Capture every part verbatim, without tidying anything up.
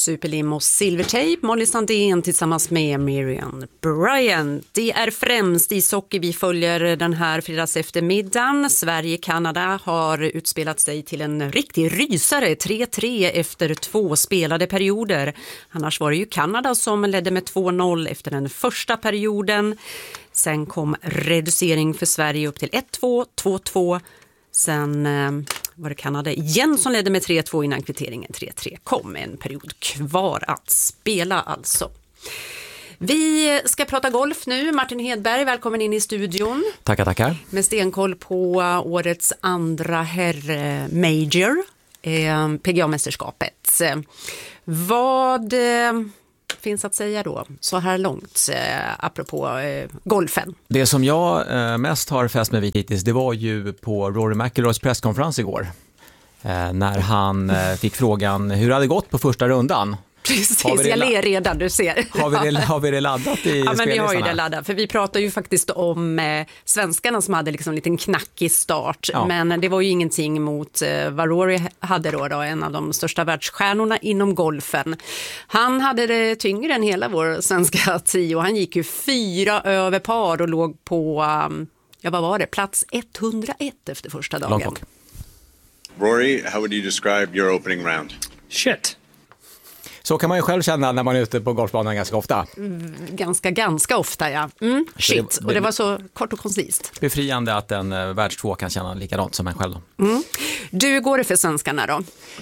Superlim och Silvertape, Molly Sandén tillsammans med Miriam Bryant. Det är främst ishockey vi följer den här fredags eftermiddagen. Sverige-Kanada har utspelat sig till en riktig rysare, tre tre efter två spelade perioder. Annars var det ju Kanada som ledde med två noll efter den första perioden. Sen kom reducering för Sverige upp till ett två, två två. Sen eh, var det Kanada igen som ledde med tre två innan kvitteringen tre tre kom. En period kvar att spela alltså. Vi ska prata golf nu. Martin Hedberg, välkommen in i studion. Tackar, tackar. Med stenkoll på årets andra herr-major, eh, P G A-mästerskapet. Vad eh, finns att säga då så här långt eh, apropå eh, golfen? Det som jag eh, mest har fäst mig vid hittills, det var ju på Rory McIlroys presskonferens igår. Eh, när han eh, fick frågan hur det hade gått på första rundan. Precis, jag ler redan, du ser. Har vi det, har vi det laddat i Ja, men vi har ju det laddat, för vi pratar ju faktiskt om eh, svenskarna som hade liksom en liten knackig start, ja. Men det var ju ingenting mot eh, vad Rory hade då, då, en av de största världsstjärnorna inom golfen. Han hade det tyngre än hela vår svenska tio, han gick ju fyra över par och låg på, um, ja vad var det, plats etthundraett efter första dagen. Långt. Rory, how would you describe your opening round? Shit. Så kan man ju själv känna när man är ute på golfbanan ganska ofta. Mm, ganska, ganska ofta, ja. Mm, shit, och det var så kort och koncist. Befriande att en uh, världstvå kan känna likadant som en själv. Mm. Du, går det för svenskarna då?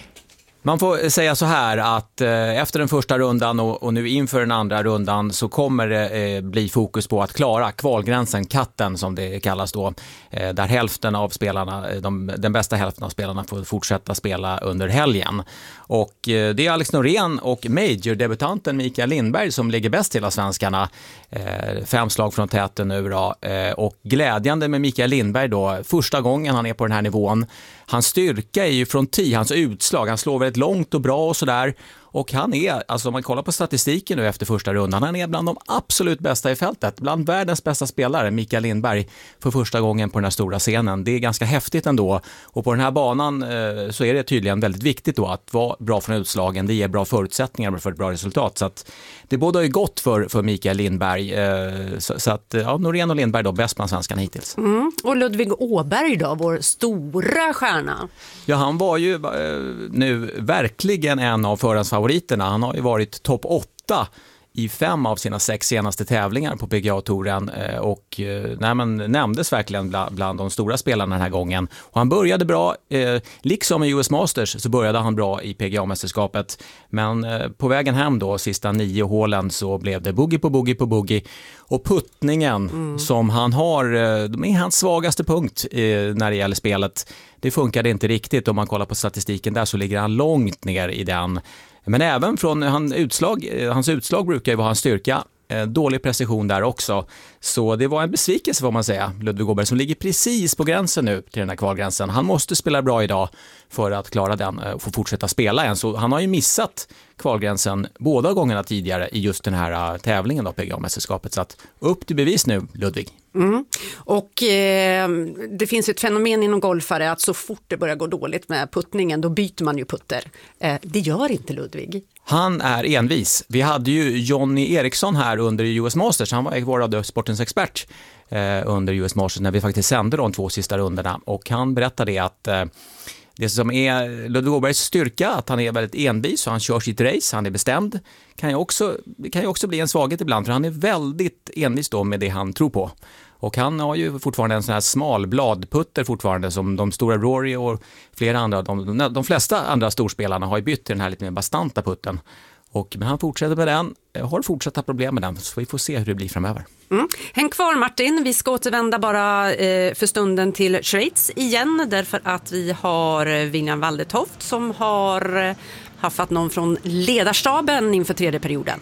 Man får säga så här att eh, efter den första rundan och, och nu inför den andra rundan så kommer det eh, bli fokus på att klara kvalgränsen, katten som det kallas då, eh, där hälften av spelarna, de, den bästa hälften av spelarna får fortsätta spela under helgen. Och eh, det är Alex Norén och major-debutanten Mikael Lindberg som ligger bäst till av svenskarna. Eh, fem slag från täten nu då. Eh, och glädjande med Mikael Lindberg då, första gången han är på den här nivån. Hans styrka är ju från tio, hans utslag. Han slår väldigt långt och bra och sådär. Och han är, alltså om man kollar på statistiken nu efter första rundan, han är bland de absolut bästa i fältet. Bland världens bästa spelare, Mikael Lindberg, för första gången på den här stora scenen. Det är ganska häftigt ändå. Och på den här banan eh, så är det tydligen väldigt viktigt då att vara bra från utslagen. Det ger bra förutsättningar för ett bra resultat. Så att det båda är gott för, för Mikael Lindberg. Eh, så, så att, ja, Norén och Lindberg då, bäst bland svenskarna hittills. Mm. Och Ludvig Åberg då, vår stora stjärna. Ja, han var ju eh, nu verkligen en av förhandsfavoriterna. Han har ju varit topp åtta i fem av sina sex senaste tävlingar på P G A-touren och nej, men, nämndes verkligen bland, bland de stora spelarna den här gången. Och han började bra, eh, liksom i U S Masters så började han bra i P G A-mästerskapet. Men eh, på vägen hem då, sista nio hålen, så blev det boogie på boogie på boogie. Och puttningen mm. som han har, de är hans svagaste punkt eh, när det gäller spelet. Det funkade inte riktigt. Om man kollar på statistiken där så ligger han långt ner i den. Men även från han utslag, hans utslag brukar ju vara hans styrka. Dålig precision där också. Så det var en besvikelse får man säga. Ludvig Åberg som ligger precis på gränsen nu till den här kvalgränsen. Han måste spela bra idag för att klara den och få fortsätta spela än. Så han har ju missat kvalgränsen båda gångerna tidigare i just den här tävlingen då, P G A-mästerskapet. Så att upp till bevis nu, Ludvig. Mm. Och eh, det finns ett fenomen inom golfare att så fort det börjar gå dåligt med puttningen då byter man ju putter. Eh, det gör inte Ludvig. Han är envis. Vi hade ju Johnny Eriksson här under U S Masters. Han var vår sportens expert eh, under U S Masters när vi faktiskt sände de två sista rundorna. Och han berättade att eh, det som är Ludvig Åbergs styrka, att han är väldigt envis och han kör sitt race, han är bestämd, kan ju också, det kan ju också bli en svaghet ibland för han är väldigt envis då med det han tror på. Och han har ju fortfarande en sån här smal bladputter fortfarande som de stora Rory och flera andra, de, de flesta andra storspelarna har ju bytt till den här lite mer bastanta putten. Och, men han fortsätter med den, har fortsatta problem med den, så vi får se hur det blir framöver. Mm. Häng kvar Martin, vi ska återvända bara eh, för stunden till Schweiz igen, därför att vi har William Waldetoft som har eh, haffat någon från ledarstaben inför tredje perioden.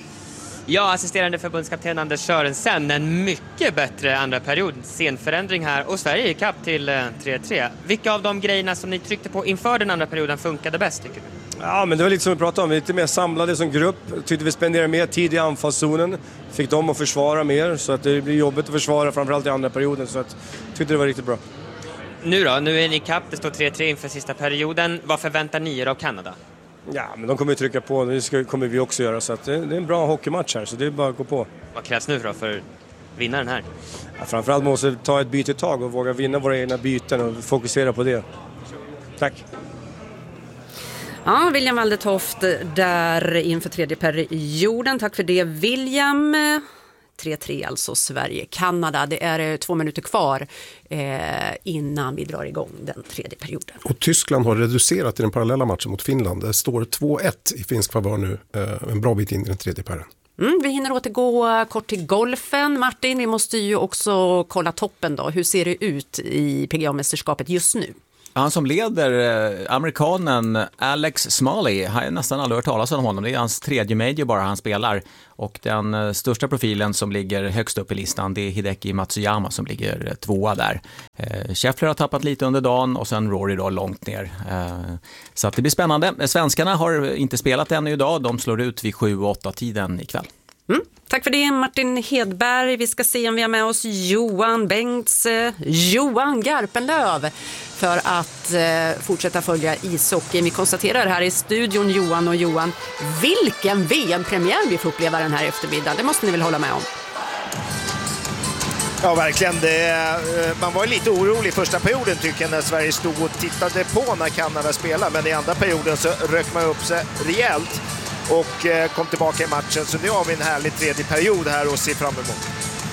Ja, assisterande förbundskapten Anders Sörensen, en mycket bättre andra period. Scenförändring här och Sverige är kapp till eh, tre tre. Vilka av de grejerna som ni tryckte på inför den andra perioden funkade bäst tycker du? Ja, men det var lite som vi pratade om, vi är lite mer samlade som grupp. Tyckte vi spenderade mer tid i anfallszonen. Fick dem att försvara mer så att det blir jobbigt att försvara framförallt i andra perioden. Så att tyckte det var riktigt bra. Nu då, nu är ni kapp, det står tre tre inför sista perioden. Vad förväntar ni er av Kanada? Ja, men de kommer ju trycka på, det ska, kommer vi också göra, så att det, det är en bra hockeymatch här, så det är bara att gå på. Vad krävs nu för, för vinnaren här? Ja, framförallt måste vi ta ett byte tag och våga vinna våra egna byten och fokusera på det. Tack. Ja, William Waldetoft där inför tredje perioden. Tack för det, William. tre tre alltså Sverige-Kanada. Det är två minuter kvar eh, innan vi drar igång den tredje perioden. Och Tyskland har reducerat i den parallella matchen mot Finland. Det står två ett i finsk favör nu, eh, en bra bit in i den tredje perioden. Mm, vi hinner återgå kort till golfen. Martin, vi måste ju också kolla toppen då. Hur ser det ut i P G A-mästerskapet just nu? Han som leder, amerikanen Alex Smalley, har nästan aldrig hört talas om honom. Det är hans tredje major bara han spelar. Och den största profilen som ligger högst upp i listan, det är Hideki Matsuyama som ligger tvåa där. Eh, Scheffler har tappat lite under dagen och sen Rory då långt ner. Eh, så att det blir spännande. Svenskarna har inte spelat ännu idag. De slår ut vid sju åtta tiden ikväll. Mm. Tack för det, Martin Hedberg. Vi ska se om vi har med oss Johan Bengts, eh, Johan Garpenlöv för att eh, fortsätta följa ishockey. Vi konstaterar här i studion, Johan och Johan, vilken V M-premiär vi får uppleva den här eftermiddagen. Det måste ni väl hålla med om? Ja, verkligen. Det, man var lite orolig i första perioden tycker jag när Sverige stod och tittade på när Kanada spelade. Men i andra perioden så rök man upp sig rejält och kom tillbaka i matchen. Så nu har vi en härlig tredje period här och ser fram emot.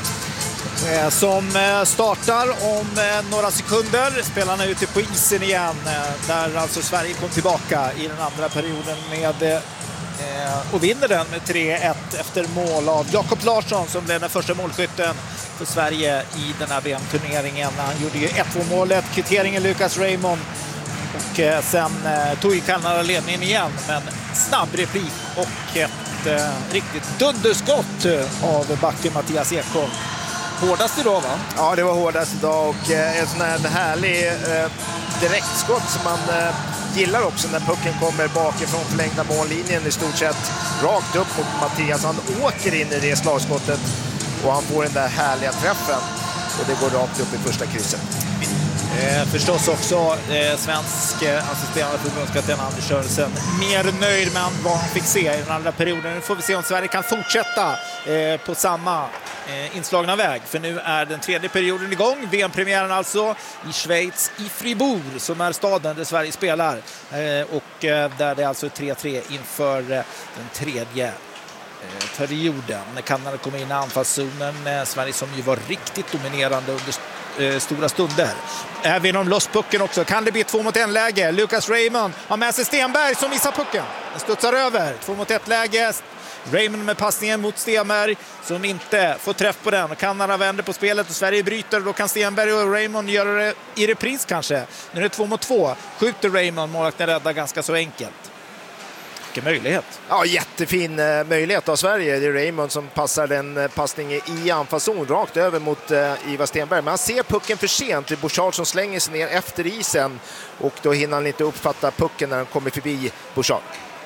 Som startar om några sekunder. Spelarna ute på isen igen. Där alltså Sverige kom tillbaka i den andra perioden med och vinner den med tre ett efter mål av Jakob Larsson som blev den första målskytten för Sverige i den här V M-turneringen. Han gjorde ju ett två målet, kvitteringen Lucas Raymond. Och eh, sen eh, tog ju Kanada ledningen igen, men snabb replik och ett eh, riktigt dunderskott av backen Mattias Ekholm. Hårdast idag, va? Ja, det var hårdast idag och eh, en sån här härlig eh, direktskott som man eh, gillar också när pucken kommer bakifrån förlängda mållinjen i stort sett rakt upp mot Mattias. Han åker in i det slagskottet och han får den där härliga träffen och det går rakt upp i första krysset. Eh, förstås också eh, svensk eh, assisterande förbundskapten Anders Sörensen mer nöjd med vad han fick se i den andra perioden. Nu får vi se om Sverige kan fortsätta eh, på samma eh, inslagna väg. För nu är den tredje perioden igång. V M-premiären alltså i Schweiz, i Fribourg som är staden där Sverige spelar. Eh, och eh, där det är alltså tre tre inför eh, den tredje eh, perioden. När Kanada kommer in i anfallszonen. Eh, Sverige som ju var riktigt dominerande under Eh, stora stunder. Även om loss pucken också. Kan det bli två mot en läge? Lucas Raymond har med sig Stenberg som missar pucken. Den studsar över. Två mot ett läge. Raymond med passningen mot Stenberg som inte får träff på den. Kanada vänder på spelet och Sverige bryter. Då kan Stenberg och Raymond göra det i repris kanske. Nu är det två mot två. Skjuter Raymond. Målvakten räddar ganska så enkelt. Vilken möjlighet. Ja, jättefin eh, möjlighet av Sverige. Det är Raymond som passar den eh, passningen i anfallszon rakt över mot eh, Ivar Stenberg. Men han ser pucken för sent. Det är Bouchard som slänger sig ner efter isen. Och då hinner han inte uppfatta pucken när han kommer förbi Bouchard.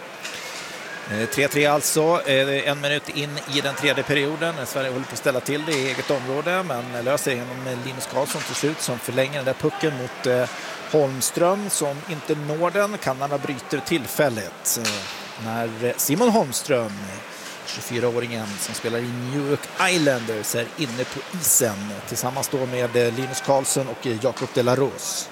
tre tre alltså, en minut in i den tredje perioden. Sverige håller på att ställa till det i eget område men löser genom Linus Karlsson till slut som förlänger den där pucken mot Holmström som inte når den. Kanada bryter tillfället när Simon Holmström, tjugofyraåringen som spelar i New York Islanders, är inne på isen tillsammans då med Linus Karlsson och Jakob de la Rose.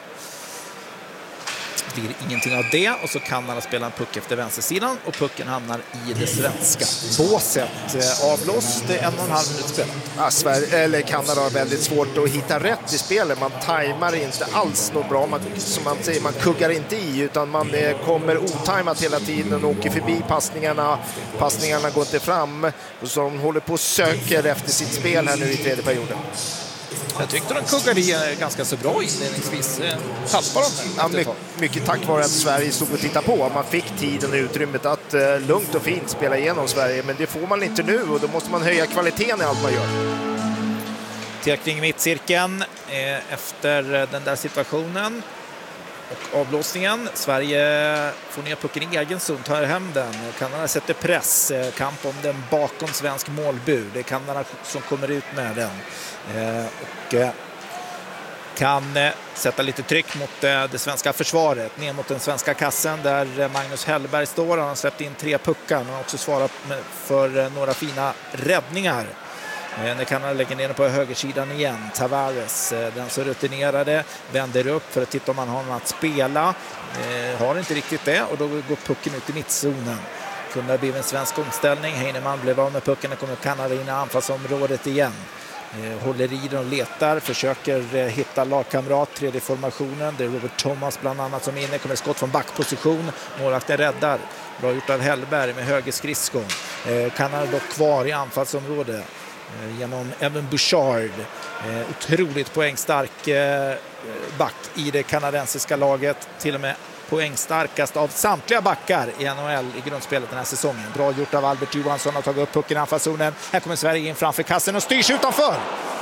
Det blir ingenting av det och så kan man spela en puck efter vänstersidan och pucken hamnar i det svenska båset. Avblåst en och en halv minut spel. Ja, Sverige, eller Kanada har väldigt svårt att hitta rätt i spelet. Man tajmar inte alls något bra. Man, som man säger, man kuggar inte i utan man eh, kommer otajmat hela tiden och åker förbi passningarna. Passningarna går inte fram och så de håller på och söker efter sitt spel här nu i tredje perioden. Jag tyckte de kuggade i ganska så bra inledningsvis. Tappar de ja, mycket, mycket tack vare att Sverige stod och tittade på. Man fick tiden och utrymmet att uh, lugnt och fint spela igenom Sverige. Men det får man inte nu och då måste man höja kvaliteten i allt man gör. Täckning i mittcirkeln eh, efter den där situationen. Och avblåsningen. Sverige får ner pucken i egen zon, tar hem den. Kanada sätter press. Kamp om den bakom svensk målbur. Det är Kanada som kommer ut med den. Eh, och eh, kan eh, sätta lite tryck mot eh, det svenska försvaret, ner mot den svenska kassen där eh, Magnus Hellberg står. Han har släppt in tre puckar, men har också svarat med, för eh, några fina räddningar. Eh, när Kanada lägger ner den på högersidan igen. Tavares, eh, den så rutinerade, vänder upp för att titta om han har något att spela. Eh, har inte riktigt det, och då går pucken ut i mittzonen. Kunde ha blivit en svensk omställning. Heinemann blev av med pucken och kommer Kanada in i anfallsområdet igen. Eh, håller i den och letar, försöker eh, hitta lagkamrat, tredje formationen. Det är Robert Thomas bland annat som är inne, kommer skott från backposition. Målvakten räddar. Bra gjort av Hellberg med höger skridskon. Eh, Kanada dock kvar i anfallsområdet eh, genom Evan Bouchard. Eh, otroligt poängstark eh, back i det kanadensiska laget. Till och med poängstarkast av samtliga backar i N H L i grundspelet den här säsongen. Bra gjort av Albert Johansson, har tagit upp pucken i anfallszonen. Här kommer Sverige in framför kassen och styrs utanför.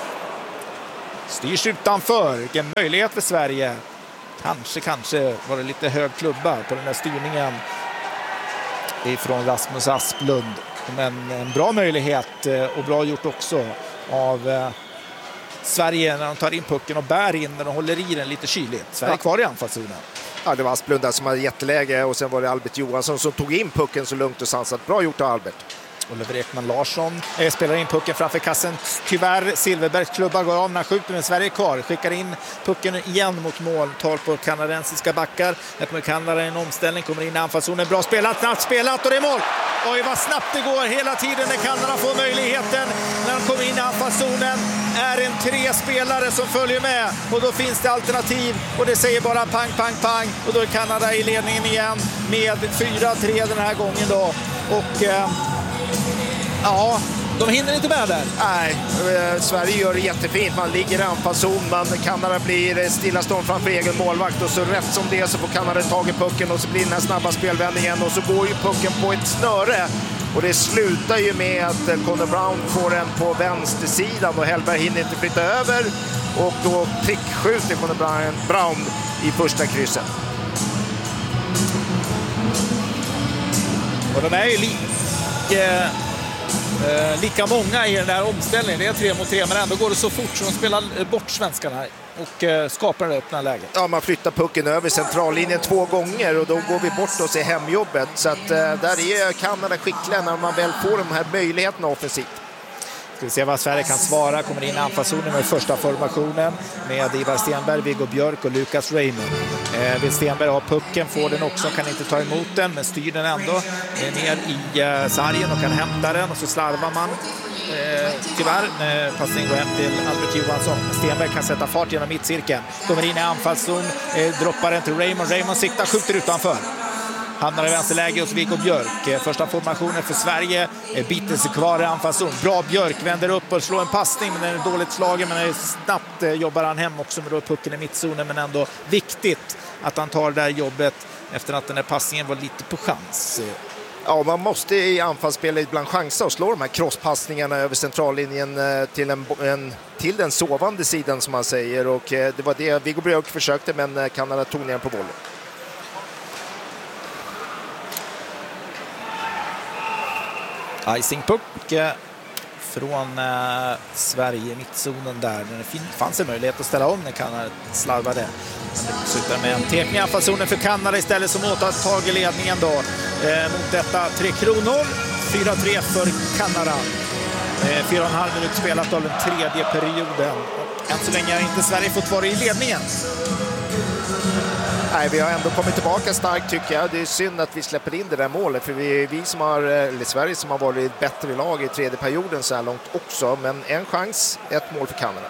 Styrs utanför. Vilken möjlighet för Sverige. Kanske, kanske var det lite hög klubba på den här styrningen ifrån Rasmus Asplund. Men en bra möjlighet och bra gjort också av Sverige när de tar in pucken och bär in när de håller i den lite kyligt. Sverige kvar i anfallszonen. Ja, det var Asplund där som hade jätteläge och sen var det Albert Johansson som tog in pucken så lugnt och sansat. Bra gjort av Albert. Oliver Ekman Larsson eh, spelar in pucken framför kassen. Tyvärr, Silverbergs klubba går av när han skjuter, men Sverige kvar. Skickar in pucken igen mot mål. Tar på kanadensiska backar. Här kommer Kanada i en omställning. Kommer in i anfallszonen. Bra spelat, snabbt spelat och det är mål! Oj, vad snabbt det går hela tiden när Kanada får möjligheten. När de kommer in i anfallszonen är en tre spelare som följer med. Och då finns det alternativ. Och det säger bara pang, pang, pang. Och då är Kanada i ledningen igen med fyra tre den här gången då. Och... Eh, Ja, de hinner inte med där. Nej, Sverige gör det jättefint. Man ligger i anfallszon, man Kanada blir stillastånd framför egen målvakt och så rätt som det så får Kanada tag i pucken och så blir den här snabba spelvändningen och så går ju pucken på ett snöre. Och det slutar ju med att Connor Brown får den på vänstersidan och Hellberg hinner inte flytta över och då prickskjuter Connor Brown i första krysset. Och de är ju lika... Eh, lika många i den här omställningen. Det är tre mot tre, men ändå går det så fort så de spelar bort svenskarna och eh, skapar det öppna läget. Ja, man flyttar pucken över centrallinjen två gånger och då går vi bort oss i hemjobbet. Så att eh, där är Kanada skickliga när man väl får de här möjligheterna offensivt. Ska vi se vad Sverige kan svara. Kommer in i anfallszonen med första formationen med Ivar Stenberg, Viggo Björk och Lucas Raymond. Eh, vill Stenberg ha pucken, får den också, kan inte ta emot den men styr den ändå eh, ner i eh, sargen och kan hämta den och så slarvar man. Eh, tyvärr, eh, passning går hem till Albert Johansson. Stenberg kan sätta fart genom mittcirkeln. Kommer in i anfallszon, eh, droppar den till Raymond. Raymond siktar, skjuter utanför. Hamnar i vänsterläge hos Viggo Björk. Första formationen för Sverige. Biter sig kvar i anfallszon. Bra Björk, vänder upp och slår en passning. Men den är dåligt slagen, men är snabbt jobbar han hem också med då pucken i mittzonen. Men ändå viktigt att han tar det där jobbet efter att den här passningen var lite på chans. Ja, man måste i anfallsspelet ibland chansa och slå de här crosspassningarna över centrallinjen till, en, en, till den sovande sidan som man säger. Och det var det Viggo Björk försökte, men Kanada tog ner på bollen. Icing puck från eh, Sverige i mittzonen där. Det fanns en möjlighet att ställa om när Kanada slarvade. Det slutar med en tekning i anfallszonen för Kanada istället som åtar tag i ledningen då. Eh, mot detta Tre Kronor. fyra tre för Kanada. Eh, fyra och en halv minut spelat av den tredje perioden. Och än så länge har inte Sverige fått vara i ledningen. Nej, vi har ändå kommit tillbaka starkt tycker jag. Det är synd att vi släpper in det där målet för vi, vi som har, eller Sverige som har varit bättre lag i tredje perioden så här långt också. Men en chans, ett mål för Kanada.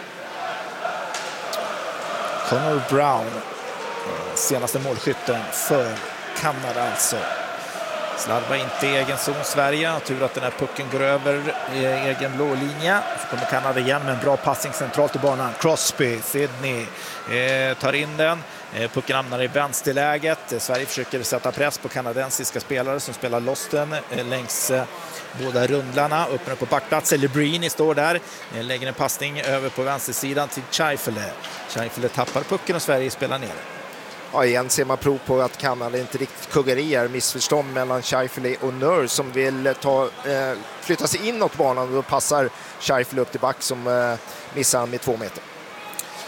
Connor Brown, senaste målskytten för Kanada alltså. Slarvar inte i egen zon Sverige. Tur att den här pucken går över i egen blå linje. Så kommer Kanada igen med en bra passning centralt i banan. Crosby, Sydney eh, tar in den. Eh, pucken hamnar i vänsterläget. Eh, Sverige försöker sätta press på kanadensiska spelare som spelar loss den eh, längs eh, båda rundlarna. Öppnar på backplatsen. Lebrini står där. Eh, lägger en passning över på vänstersidan till Scheifele. Scheifele tappar pucken och Sverige spelar ner. Ja, igen ser man prov på att Kanada inte riktigt kuggar i är missförstånd mellan Scheifele och Nurse som vill ta, eh, flytta sig inåt banan och då passar Scheifele upp till back som eh, missar med två meter.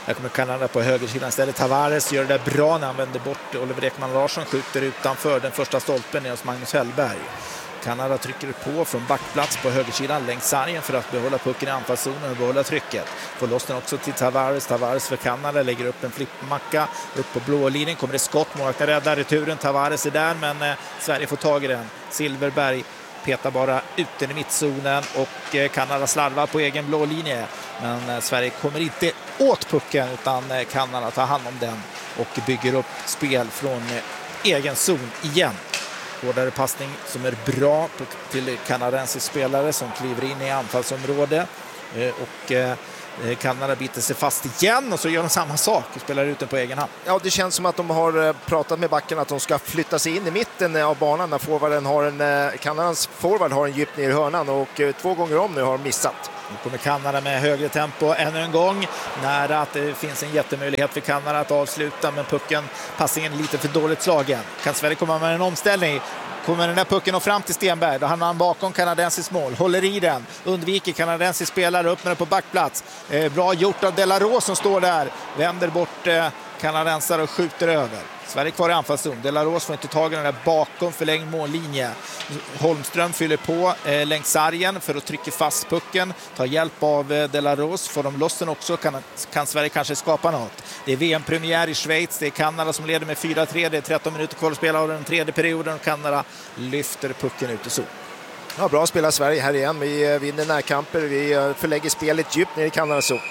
Här kommer Kanada på högersidan istället. Tavares gör det där bra när han vänder bort. Oliver Ekman Larsson skjuter utanför den första stolpen ner hos Magnus Hellberg. Kanada trycker på från backplats på högersidan längs sargen för att behålla pucken i anfallszonen och behålla trycket. Får loss den också till Tavares. Tavares för Kanada lägger upp en flippmacka upp på blå linjen. Kommer det skott, målvakten räddar returen. Tavares är där, men eh, Sverige får tag i den. Silverberg petar bara ut den i mittzonen och eh, Kanada slarvar på egen blå linje. Men eh, Sverige kommer inte åt pucken, utan eh, Kanada tar hand om den och bygger upp spel från eh, egen zon igen. Hårdare passning som är bra till kanadensisk spelare som kliver in i anfallsområde och Kanada biter sig fast igen och så gör de samma sak och spelar ut den på egen hand. Ja, det känns som att de har pratat med backen att de ska flytta sig in i mitten av banan när forwarden har en, Kanadans forward har en djupt ner i hörnan och två gånger om nu har de missat. Nu kommer Kanada med högre tempo ännu en gång. Nära att det finns en jättemöjlighet för Kanada att avsluta, men pucken, passningen lite för dåligt slagen. Kan Sverige komma med en omställning? Kommer den där pucken och fram till Stenberg. Då hamnar han bakom kanadensisk mål. Håller i den. Undviker kanadensisk spelare. Upp med den på backplats. Eh, bra gjort av Delarose som står där. Vänder bort eh, kanadensare och skjuter över. Sverige kvar i anfallszon. Delarose får inte tag i den där bakom förlängd mållinje. Holmström fyller på eh, längs sargen för att trycka fast pucken. Tar hjälp av eh, Delarose. Får de loss den också kan, kan Sverige kanske skapa något. Det är V M-premiär i Schweiz. Det är Kanada som leder med fyra tre. Det är tretton minuter kvar att spela av den tredje perioden. Och Kanada lyfter pucken ut i zon. Ja, bra spelar Sverige här igen. Vi vinner närkamper. Vi förlägger spelet djupt ner i Kanadas zon.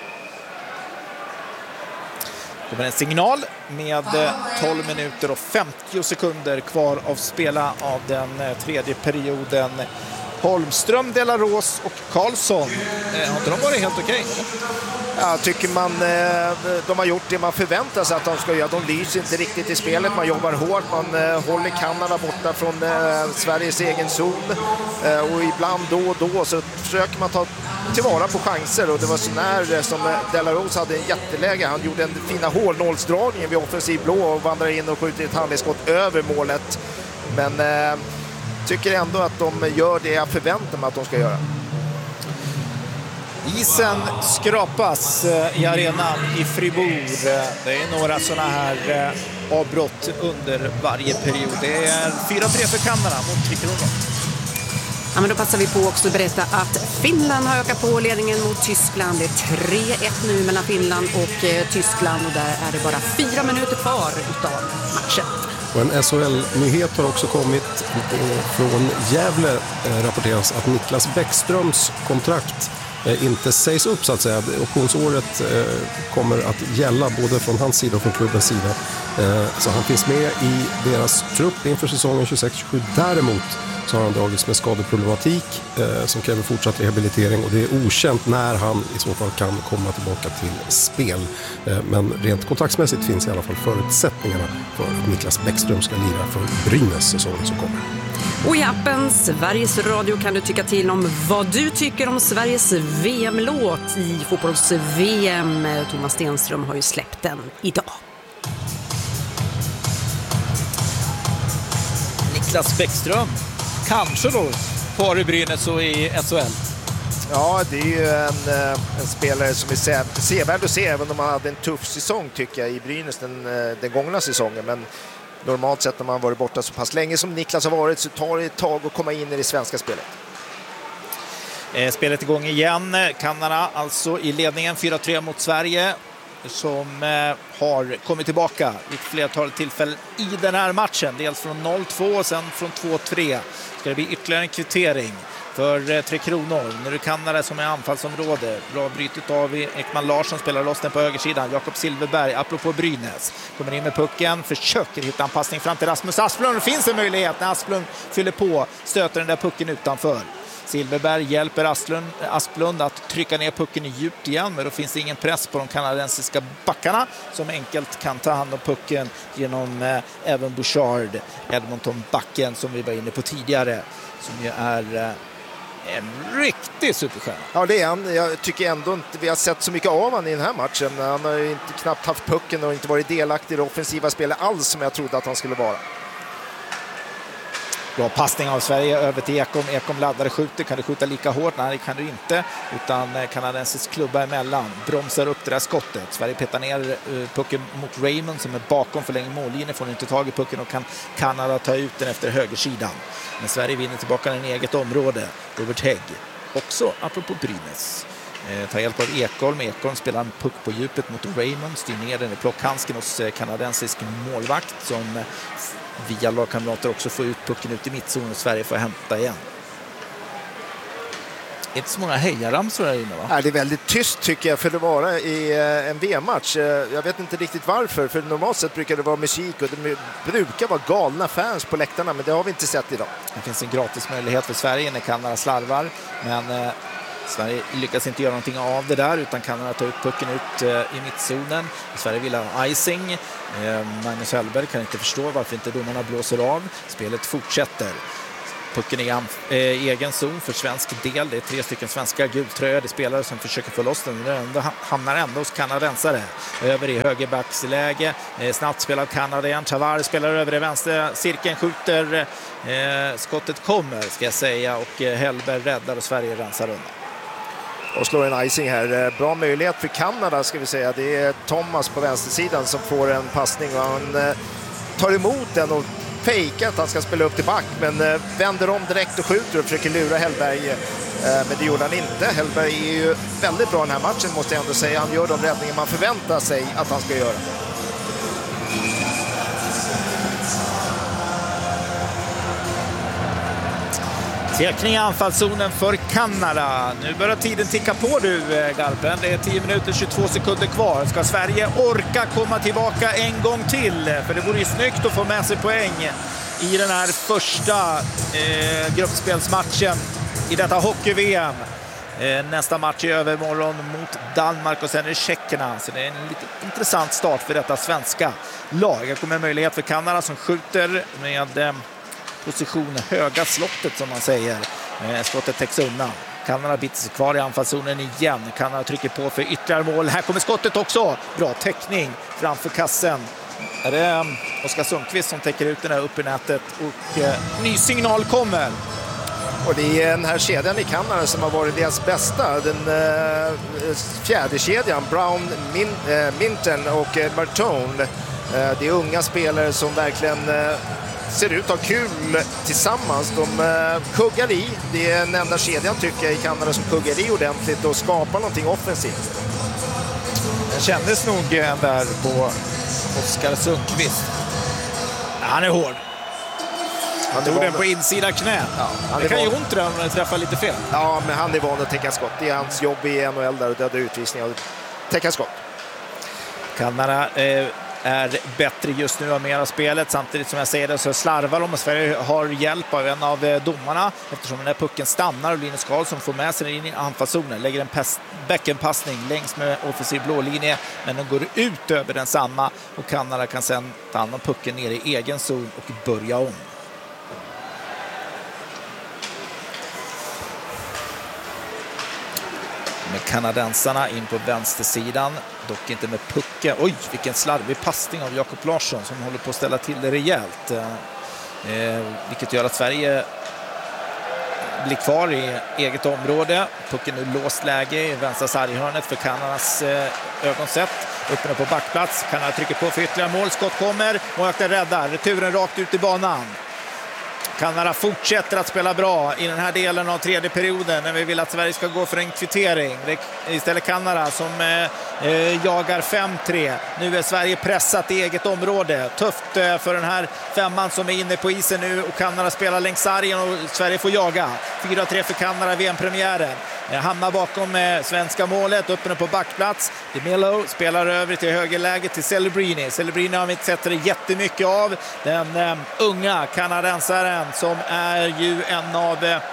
Det var en signal med tolv minuter och femtio sekunder kvar av spela av den tredje perioden. Holmström, Delarose och Karlsson. Har inte de varit helt okej? Okay? Jag tycker man, de har gjort det man förväntar sig att de ska göra. De lyser inte riktigt i spelet. Man jobbar hårt. Man håller Kanada borta från Sveriges egen zon. Och ibland då och då så försöker man ta tillvara på chanser. Och det var så när som Delarose hade en jätteläge. Han gjorde en fina hålnålsdragning vid offensiv blå och vandrar in och skjuter ett handledsskott över målet. Men eh, tycker ändå att de gör det jag förväntar mig att de ska göra. Isen skrapas i arenan i Fribourg. Det är några sådana här avbrott under varje period. Det är fyra tre för Kanada mot Tre Kronor. Ja, men då passar vi på också att berätta att Finland har ökat på ledningen mot Tyskland. Det är tre ett nu mellan Finland och eh, Tyskland och där är det bara fyra minuter kvar utav matchen. Och en S H L-nyhet har också kommit från Gävle. Eh, rapporteras att Niklas Bäckströms kontrakt eh, inte sägs upp så att säga. Optionsåret eh, kommer att gälla både från hans sida och från klubbens sida. Eh, så han finns med i deras trupp inför säsongen tjugosex tjugosju. Däremot så har han dragits med skadeproblematik eh, som kräver fortsatt rehabilitering och det är okänt när han i så fall kan komma tillbaka till spel. Eh, men rent kontraktsmässigt finns i alla fall förutsättningarna för att Niklas Bäckström ska lira för Brynäs säsongen som kommer. Och i appen Sveriges Radio kan du tycka till om vad du tycker om Sveriges V M-låt i fotbolls-V M. Thomas Stenström har ju släppt den idag. Niklas Bäckström. Kanske då kvar i Brynäs och i S H L. Ja, det är ju en, en spelare som är se, sevärd att se, även om man hade en tuff säsong tycker jag i Brynäs den, den gångna säsongen. Men normalt sett när man varit borta så pass länge som Niklas har varit så tar det ett tag att komma in i det svenska spelet. Spelet igång igen. Kanada alltså i ledningen fyra tre mot Sverige som eh, har kommit tillbaka vid ett flertal tillfällen i den här matchen. Dels från noll två och sen från två tre. Ska det bli ytterligare en kvittering för eh, Tre Kronor. Nu är det Kanada som är anfallsområde. Bra brytet av Ekman Larsson, spelar loss den på högersidan. Jakob Silverberg, apropå Brynäs. Kommer in med pucken, försöker hitta en passning fram till Rasmus Asplund. Det finns en möjlighet när Asplund fyller på, stöter den där pucken utanför. Silverberg hjälper Asplund, Asplund att trycka ner pucken i djupt igen, men då finns det ingen press på de kanadensiska backarna som enkelt kan ta hand om pucken genom eh, även Bouchard, Edmonton-backen som vi var inne på tidigare, som ju är eh, en riktig superstjärna. Ja, det är han. Jag tycker ändå inte vi har sett så mycket av honom i den här matchen. Han har inte knappt haft pucken och inte varit delaktig i det offensiva spelet alls som jag trodde att han skulle vara. Bra passning av Sverige över till Ekholm. Ekholm laddar och skjuter. Kan du skjuta lika hårt? Nej, det kan du inte. Utan kanadensisk klubba emellan. Bromsar upp det där skottet. Sverige petar ner pucken mot Raymond som är bakom förlängd mållinje. Får inte tag i pucken och kan Kanada ta ut den efter högersidan. Men Sverige vinner tillbaka den i eget område. Robert Hägg. Också apropå Brynäs. Eh, tar hjälp av Ekholm. Ekholm spelar en puck på djupet mot Raymond. Styr ner den i plockhandsken hos eh, kanadensisk målvakt som eh, via lagkamrater också får ut pucken ut i mittzon och Sverige får hämta igen. Inte så många hejaramsor här inne, va? Ja, det är väldigt tyst tycker jag för att vara i eh, en V M-match. Eh, jag vet inte riktigt varför, för normalt sett brukar det vara musik och det brukar vara galna fans på läktarna, men det har vi inte sett idag. Det finns en gratis möjlighet för Sverige när Kanada slarvar, men eh, Sverige lyckas inte göra någonting av det där utan Kanada tar ut pucken ut eh, i mittzonen. Sverige vill ha icing. Eh, Magnus Hellberg kan inte förstå varför inte domarna blåser av. Spelet fortsätter. Pucken i eh, egen zon för svensk del. Det är tre stycken svenska gultröjade spelare som försöker få loss den. Den hamnar ändå hos kanadensare. Över i högerbacksläge. Eh, snabbt spelar Kanada igen. Tavares spelar över i vänster. Cirkeln skjuter. Eh, skottet kommer ska jag säga. Och eh, Hellberg räddar och Sverige rensar undan. Och slår en icing här. Bra möjlighet för Kanada ska vi säga. Det är Thomas på vänstersidan som får en passning och han eh, tar emot den och fejkar att han ska spela upp till back, men eh, vänder om direkt och skjuter och försöker lura Hellberg. Eh, men det gjorde han inte. Hellberg är ju väldigt bra den här matchen måste jag ändå säga. Han gör de räddningar man förväntar sig att han ska göra. Tekning i anfallszonen för Kanada. Nu börjar tiden ticka på du, Garpen. Det är tio minuter tjugotvå sekunder kvar. Ska Sverige orka komma tillbaka en gång till? För det vore ju snyggt att få med sig poäng i den här första eh, gruppspelsmatchen i detta hockey-V M. Eh, nästa match är övermorgon mot Danmark och sen är det tjeckerna. Så det är en lite intressant start för detta svenska lag. Det kommer en möjlighet för Kanada som skjuter med eh, position höga slottet som man säger. Eh, skottet täcks undan. Kanada biter sig kvar i anfallszonen igen. Kanada trycker på för ytterligare mål. Här kommer skottet också. Bra täckning framför kassen. Är det um, Oskar Sundqvist som täcker ut den här upp i nätet och eh, ny signal kommer. Och det är den här kedjan i Kanada som har varit deras bästa. Den eh, fjärde kedjan, Brown, Min, eh, Minton och eh, Martone. Eh, det är unga spelare som verkligen eh, ser ut att ha kul tillsammans. De eh, kuggar i. Det är den enda kedjan tycker jag i Kanada som kuggar i ordentligt och skapar någonting offensivt. Det kändes nog där på Oskar Sundqvist. Han är hård. Han tog den på insida knä. Ja, det kan van... ju ont där om man träffar lite fel. Ja, men han är van att täcka skott. Det är hans jobb i N H L där och döda utvisningar och täcka skott. Kanada eh, är bättre just nu av mer av spelet. Samtidigt som jag säger det så slarvar de och Sverige har hjälp av en av eh, domarna eftersom den här pucken stannar och Linus Karlsson får med sig in i anfallszonen. Lägger en pass, bäckenpassning längs med offensiv blålinje men den går ut över den samma och Kanada kan sedan ta hand om pucken ner i egen zon och börja om. Med kanadensarna in på vänstersidan, dock inte med pucken. Oj, vilken slarvig passning av Jakob Larsson som håller på att ställa till det rejält. Eh, vilket gör att Sverige blir kvar i eget område. Pucken nu låst läge i vänstra sarghörnet för Kanadas eh, ögonsätt. Uppe på backplats, Kanada trycker på för ytterligare mål. Skott kommer och ökar räddar. Returen rakt ut i banan. Kanada fortsätter att spela bra i den här delen av tredje perioden när vi vill att Sverige ska gå för en kvittering. Det är istället Kanada som eh, jagar fem tre. Nu är Sverige pressat i eget område. Tufft eh, för den här femman som är inne på isen nu och Kanada spelar längs sargen och Sverige får jaga. fyra tre för Kanada V M-premiären. Eh, hamnar bakom eh, svenska målet, uppe på backplats. DeMillo spelar över till högerläge till Celebrini. Celebrini har vi inte sett det jättemycket av. Den eh, unga kanadensaren som är ju en av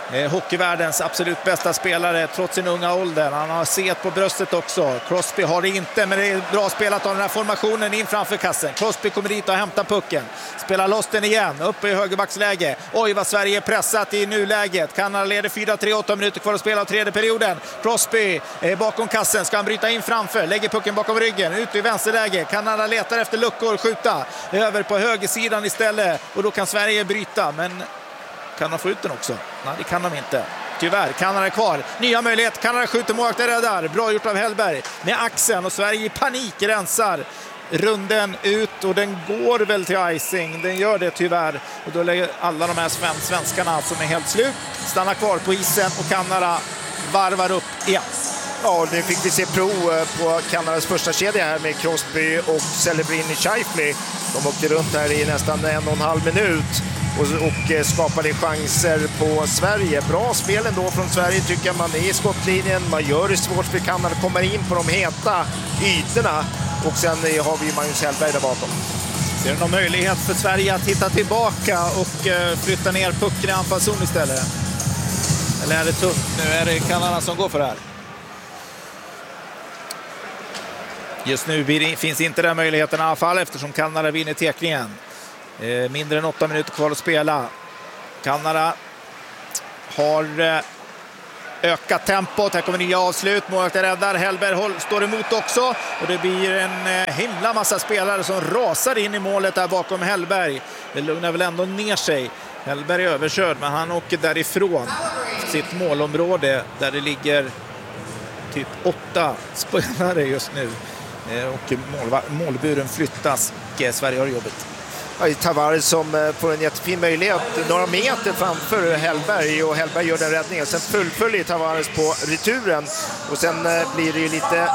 Eh, hockeyvärldens absolut bästa spelare trots sin unga ålder. Han har set på bröstet också. Crosby har det inte, men det är bra spelat av den här formationen in framför kassen. Crosby kommer dit och hämtar pucken. Spelar loss den igen, uppe i högerbacksläge. Oj, vad Sverige är pressat i nuläget. Kanada leder fyra tre, åtta minuter kvar att spela av tredje perioden. Crosby är bakom kassen, ska han bryta in framför. Lägger pucken bakom ryggen, ut i vänsterläge. Kanada letar efter luckor, skjuta. Över på högersidan istället. Och då kan Sverige bryta, men kan de få ut den också? Nej, det kan de inte. Tyvärr, Kanada är kvar. Nya möjlighet, Kanada skjuter, målvakten räddar. Bra gjort av Hellberg med axeln och Sverige i panik rensar runden ut och den går väl till icing. Den gör det tyvärr. Och då lägger alla de här fem svenskarna som är helt slut stanna kvar på isen och Kanada varvar upp igen. Ja, nu fick vi se prov på Kanadas första kedja här med Crosby och Celebrini Scheifele. De åkte runt här i nästan en och en halv minut och, och skapade chanser på Sverige. Bra spel ändå från Sverige tycker jag. Man är i skottlinjen, man gör det svårt för Kanada, kommer in på de heta ytorna. Och sen har vi Magnus Hellberg där bakom. Ser det någon möjlighet för Sverige att hitta tillbaka och uh, flytta ner pucken i anfallszon istället? Eller är det tunt? Nu är det Kanada som går för det här. Just nu finns inte den möjligheten i alla fall eftersom Kanada vinner teckningen. Eh, mindre än åtta minuter kvar att spela. Kanada har eh, ökat tempot. Här kommer nya avslut. Målvakten räddar. Hellberg håll, står emot också. Och det blir en eh, himla massa spelare som rasar in i målet där bakom Hellberg. Det lugnar väl ändå ner sig. Hellberg är överkörd men han åker därifrån sitt målområde där det ligger typ åtta spelare just nu. Och mål, målburen flyttas och Sverige har jobbet. Ja, Tavares som får en jättefin möjlighet några meter framför Hellberg och Hellberg gör den räddningen. Sen fullföljer Tavares på returen och sen blir det ju lite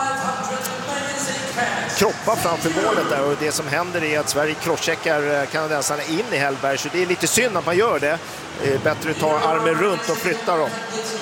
kroppar framför målet där och det som händer är att Sverige crosscheckar kanadensarna in i Hellberg så det är lite synd att man gör det. Det är bättre att ta armen runt och flytta dem.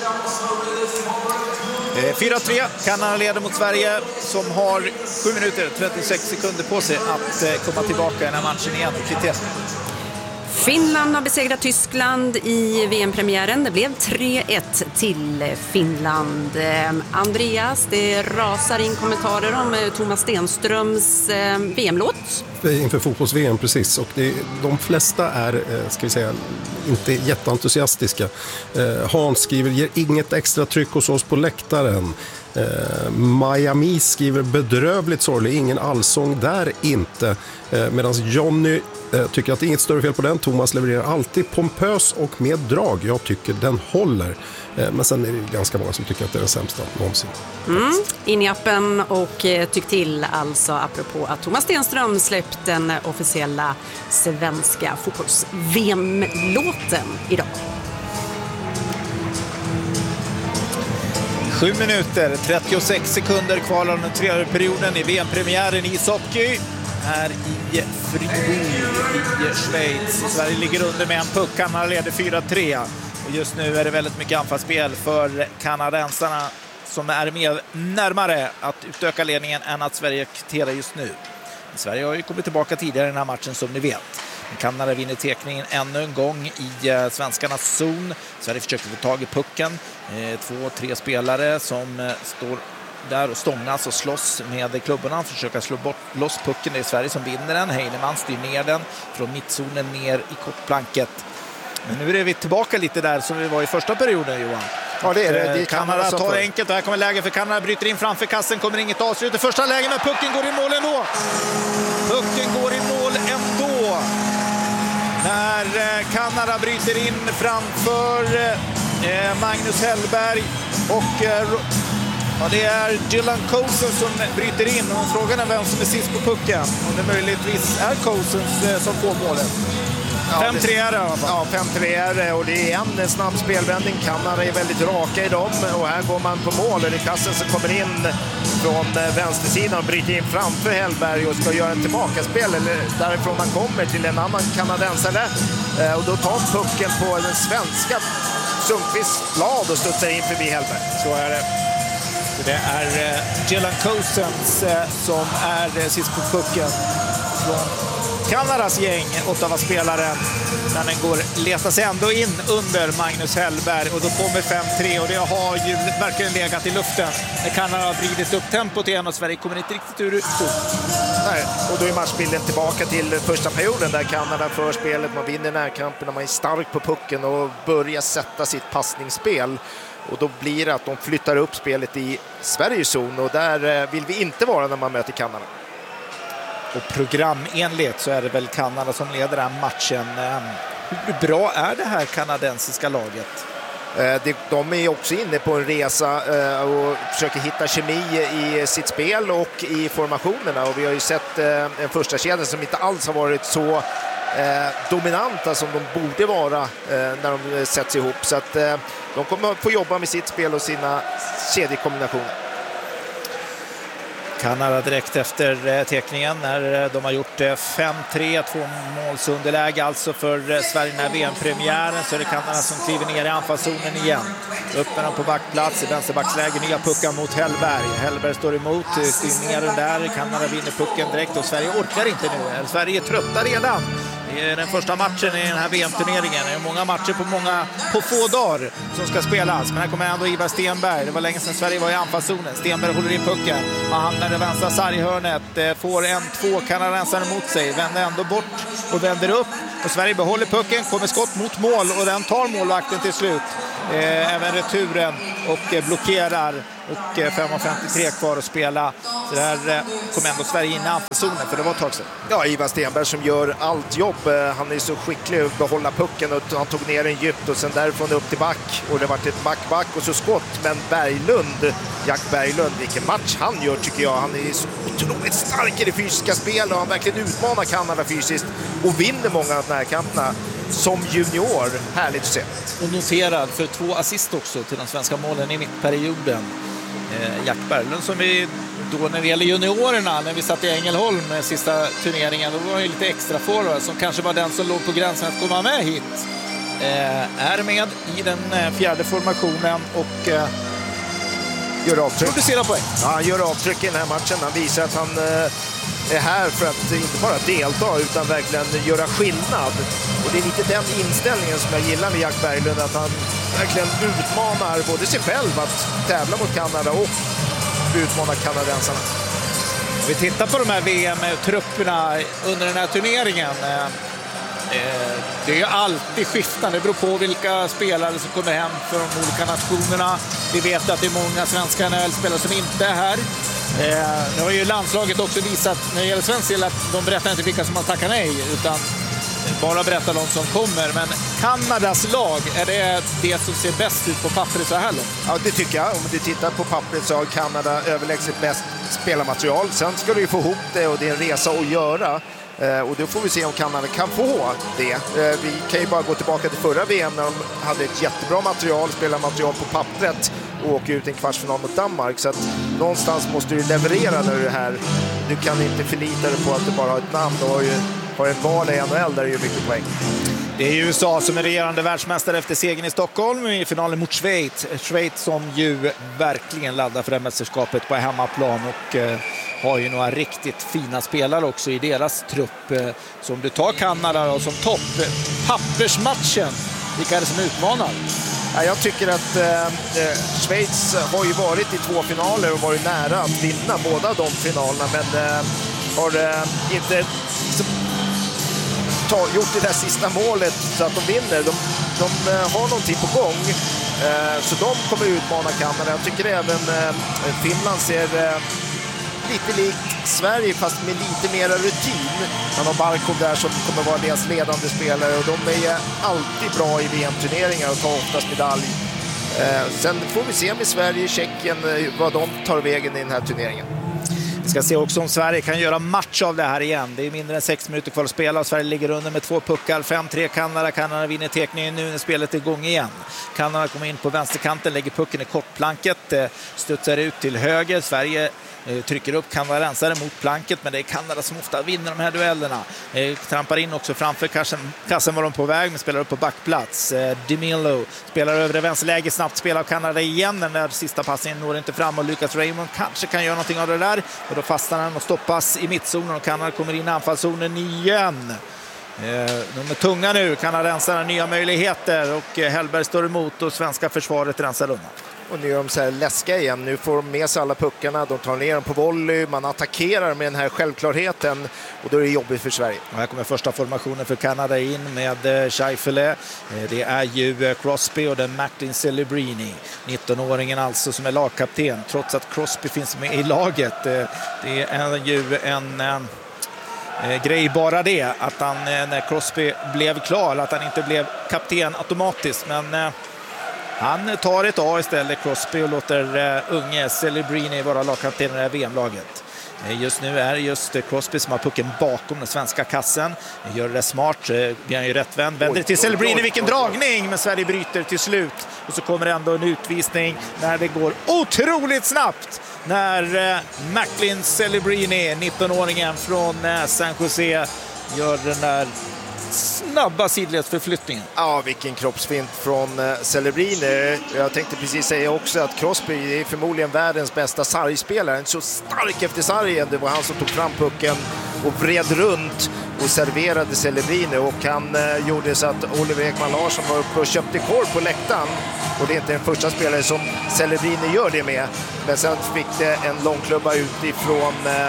fyra tre, Kanada leder mot Sverige som har sju minuter och trettiosex sekunder på sig att komma tillbaka i den här matchen igen och kvittera. Finland har besegrat Tyskland i V M-premiären. Det blev tre ett till Finland. Andreas, det rasar in kommentarer om Thomas Stenströms V M-låt. Inför fotbolls-V M, precis. Och det, de flesta är, ska vi säga, inte jätteentusiastiska. Hans skriver, ger inget extra tryck hos oss på läktaren. Eh, Miami skriver bedrövligt sorglig, ingen allsång där inte. Eh, Medan Johnny eh, tycker att det är inget större fel på den. Thomas levererar alltid pompös och med drag. Jag tycker den håller. Eh, men sen är det ganska många som tycker att det är den sämsta någonsin. Mm. In i appen och eh, tyck till alltså apropå att Thomas Stenström släppt den officiella svenska fotbolls-V M-låten idag. Sju minuter, trettiosex sekunder kvar av den tredje perioden i V M-premiären i ishockey här i Fribourg i Schweiz. Sverige ligger under med en puck, Kanada leder fyra tre. Och just nu är det väldigt mycket anfallsspel för kanadensarna som är mer närmare att utöka ledningen än att Sverige kvitterar just nu. Sverige har ju kommit tillbaka tidigare i den här matchen som ni vet. Kanada vinner tekningen ännu en gång i eh, svenskarnas zon. Sverige försöker få tag i pucken. Eh, två, tre spelare som eh, står där och stångas och slåss med klubborna. Försöker slå bort loss pucken. Det är Sverige som vinner den. Heinemann styr ner den från mittzonen ner i kortplanket. Men nu är vi tillbaka lite där som vi var i första perioden, Johan. Ja, det är det. det är Kanada, Kanada tar det enkelt och här kommer läge för Kanada. Bryter in framför kassen, kommer inget avslut. Det första läget, men pucken går i mål ändå. Pucken går i mål ändå. När Kanada bryter in framför eh, Magnus Hellberg och eh, ja, det är Dylan Cousins som bryter in och frågan är vem som är sist på pucken. Och det möjligtvis är Cousins eh, som får målet. fem tre är det i alla fall. Ja, fem tre är det och det är en snabb spelvändning. Kanada är väldigt raka i dem och här går man på mål. Det är kassen som kommer in från vänstersidan och bryter in framför Hellberg och ska göra en tillbakaspel eller därifrån man kommer till en annan kanadensare. Och då tar pucken på den svenska Sundqvists blad och studsar in förbi Hellberg. Så är det. Det är Dylan Cousins som är sist på pucken från Kanadas gäng, Ottawa-spelaren. Men den går, letar sig ändå in under Magnus Hellberg och då kommer fem tre och det har ju verkligen legat i luften. När Kanada har vridit upp tempot igen och Sverige kommer inte riktigt ur så. Nej, och då är matchbilden tillbaka till första perioden där Kanada för spelet, man vinner närkampen, man är stark på pucken och börjar sätta sitt passningsspel. Och då blir det att de flyttar upp spelet i Sveriges zon och där vill vi inte vara när man möter Kanada. Och programenligt så är det väl Kanada som leder den matchen. Hur bra är det här kanadensiska laget? De är också inne på en resa och försöker hitta kemi i sitt spel och i formationerna. Och vi har ju sett en första kedja som inte alls har varit så dominanta som de borde vara när de sätts ihop. Så att de kommer få jobba med sitt spel och sina kedjekombinationer. Kanada direkt efter teckningen när de har gjort fem tre, två målsunderläge alltså för Sverige när V M-premiären, så är det Kanada som kliver ner i anfallszonen igen. Upp med dem på backplats i vänsterbacksläge, nya puckar mot Hellberg. Hellberg står emot, styrningar den där, Kanada vinner pucken direkt och Sverige orkar inte nu. Sverige är trötta redan. Det är den första matchen i den här V M-turneringen. Det är många matcher på många på få dagar som ska spelas. Men här kommer ändå Ivar Stenberg. Det var länge sedan Sverige var i anfallszonen. Stenberg håller i pucken. Han hamnar i det vänstra sarghörnet. Får en, två kanadensare mot sig. Vänder ändå bort och vänder upp. Och Sverige behåller pucken. Kommer skott mot mål och den tar målvakten till slut. Även returen och blockerar. Och fem femtiotre kvar att spela. Så där kom ändå Sverige in i anfallszonen, för det var ett tag sedan. Ja, Ivar Stenberg som gör allt jobb. Han är så skicklig att behålla pucken och han tog ner den djupt och sen därifrån upp till back. Och det var ett back-back och så skott. Men Berglund, Jack Berglund, vilken match han gör tycker jag. Han är så otroligt stark i det fysiska spel och han verkligen utmanar Kanada fysiskt och vinner många av närkamperna. Som junior, härligt att se. Och noterad för två assist också till de svenska målen i mittperioden. Eh, Jack Berglund som vi då när det gäller juniorerna, när vi satt i Ängelholm med sista turneringen, då var det lite extra forward som kanske var den som låg på gränsen att komma med hit. Eh, är med i den eh, fjärde formationen och eh, gör avtryck. Producerar poäng. Ja, han gör avtryck i den här matchen. Han visar att han eh, är här för att inte bara delta utan verkligen göra skillnad. Och det är lite den inställningen som jag gillar med Jack Berglund, att han verkligen utmanar både sig själv att tävla mot Kanada och utmanar kanadensarna. Vi tittar på de här V M-trupperna under den här turneringen. Det är ju alltid skiftande. Det beror på vilka spelare som kommer hem för de olika nationerna. Vi vet att det är många svenska N H L-spelare som inte är här. Nu har ju landslaget också visat när det gäller svensk del att de berättar inte vilka som har tackat nej, utan bara berättar de som kommer. Men Kanadas lag, är det det som ser bäst ut på pappret så här långt? Ja, det tycker jag. Om du tittar på pappret så har Kanada överlägset bäst spelarmaterial. Sen ska du ju få ihop det och det är en resa att göra. Eh, och då får vi se om Kanada kan få det. Eh, vi kan ju bara gå tillbaka till förra V M när de hade ett jättebra material, spelarmaterial på pappret och åka ut i en kvartsfinal mot Danmark. Så att någonstans måste du leverera när du är här. Du kan inte förlita dig på att du bara har ett namn och har en val i N H L där det är mycket poäng. Det är U S A som är regerande världsmästare efter segern i Stockholm i finalen mot Schweiz. Schweiz som ju verkligen laddar för det mästerskapet på hemmaplan och eh, har ju några riktigt fina spelare också i deras trupp. Eh, så om du tar Kanada och som topp, pappersmatchen, vilka är det som utmanar? Ja, jag tycker att eh, Schweiz har ju varit i två finaler och varit nära att vinna båda de finalerna, men eh, har eh, inte liksom, ta, gjort det där sista målet så att de vinner. De, de eh, har någonting på gång, eh, så de kommer utmana Kanada. Jag tycker även eh, Finland ser eh, lite likt Sverige fast med lite mera rutin. Man har Barkov där som kommer vara deras ledande spelare och de är alltid bra i V M-turneringar och tar oftast medalj. Eh, sen får vi se med Sverige, Tjeckien, vad de tar vägen i den här turneringen. Vi ska se också om Sverige kan göra match av det här igen. Det är mindre än sex minuter kvar att spela och Sverige ligger under med två puckar. fem tre Kanada. Kanada vinner tekningen nu när spelet är igång igen. Kanada kommer in på vänsterkanten, lägger pucken i kortplanket, studsar ut till höger. Sverige Eh, trycker upp kanadensare mot planket, men det är Kanada som ofta vinner de här duellerna. Eh, trampar in också framför kassen, kassen var de på väg, men spelar upp på backplats. Eh, DeMillo spelar över det vänsterläge, snabbt spelar av Kanada igen. Den där sista passningen når inte fram och Lucas Raymond kanske kan göra någonting av det där. Och då fastnar han och stoppas i mittzonen och Kanada kommer in i anfallszonen igen. Eh, de är tunga nu, kanadensarna, nya möjligheter och eh, Hellberg står emot och svenska försvaret rensar undan. Och nu är de så här läskiga igen. Nu får de med sig alla puckarna. De tar ner dem på volley. Man attackerar med den här självklarheten. Och då är det jobbigt för Sverige. Och här kommer första formationen för Kanada in med eh, Scheifele. Eh, det är ju eh, Crosby och den Martin Celebrini. nittonåringen alltså som är lagkapten. Trots att Crosby finns med i laget. Eh, det är ju en... Eh, Eh, grej bara det att han eh, när Crosby blev klar att han inte blev kapten automatiskt, men eh, han tar ett A istället, Crosby, och låter eh, unge Celebrini vara lagkapten i det här V M-laget. Eh, just nu är det just eh, Crosby som har pucken bakom den svenska kassen. Eh, gör det smart, eh, blir han ju rättvänd, vänder till Celebrini, vilken dragning, men Sverige bryter till slut och så kommer ändå en utvisning när det går otroligt snabbt. När eh, Macklin Celebrini, nittonåringen från eh, San Jose, gör den där snabba sidledsförflyttningen. Ja, vilken kroppsfint från eh, Celebrini. Jag tänkte precis säga också att Crosby är förmodligen världens bästa sargspelare. En så stark efter sargen. Det var han som tog fram pucken och vred runt och serverade Celebrini. Och han eh, gjorde så att Oliver Ekman Larsson var uppe och köpte korv på läktaren. Och det är inte den första spelare som Celebrini gör det med. Men sen fick det en långklubba utifrån eh,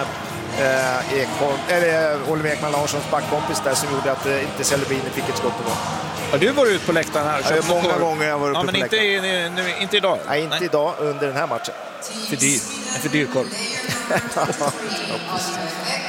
eh, Ekholm, eller Oliver Ekman Larssons backkompis där som gjorde att eh, inte Celebrini fick ett skott på det. Har du varit ute på läktaren här? Ja, många gånger jag varit uppe ja, men på inte, läktaren. nu, inte idag? Nej, inte Nej. idag under den här matchen. För dyr. En för dyr korv.